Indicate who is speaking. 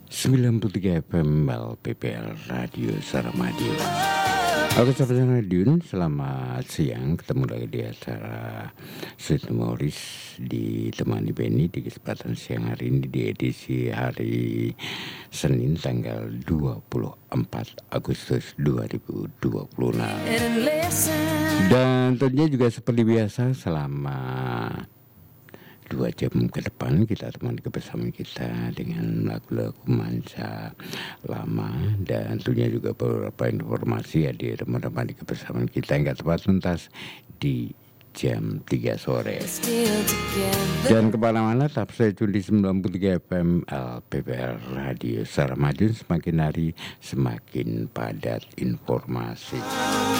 Speaker 1: 93 FM LPPL Radio Saramadion. Oke sahabat Radion, selamat siang. Ketemu lagi di acara Sweet Memories ditemani Benny di kesempatan siang hari ini di edisi hari Senin tanggal 24 Agustus 2026. Dan tentunya juga seperti biasa selama 2 jam ke depan kita temani kebersamaan kita dengan lagu-lagu manca lama, dan tentunya juga beberapa informasi ya di teman-teman di kebersamaan kita yang gak tepat tuntas di jam 3 sore. Dan kemana-mana tetap saya tune di 93 FM LPPL Radio Saramadion. Semakin hari semakin padat informasi.